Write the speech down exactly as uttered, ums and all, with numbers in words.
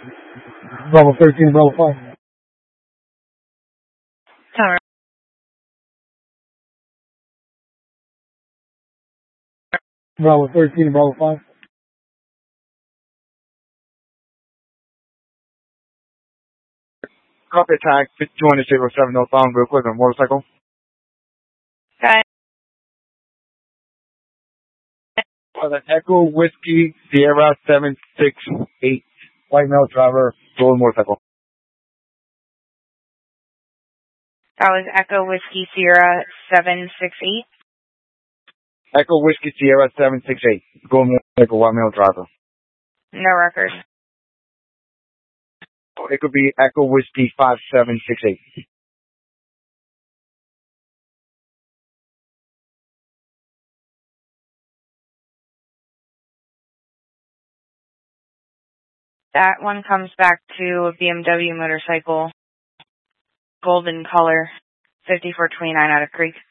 Bravo thirteen, Bravo five. Tower. Bravo thirteen, Bravo five. Copy attack, two hundred seven northbound, real quick on motorcycle. Got Uh, the Echo Whiskey Sierra seven six eight. White male driver, stolen motorcycle. That was Echo Whiskey Sierra seven six eight. Echo Whiskey Sierra seven six eight. Stolen motorcycle, white male driver. No record. It could be Echo Whiskey five seven six eight. That one comes back to a B M W motorcycle, golden color, fifty-four twenty-nine out of Creek.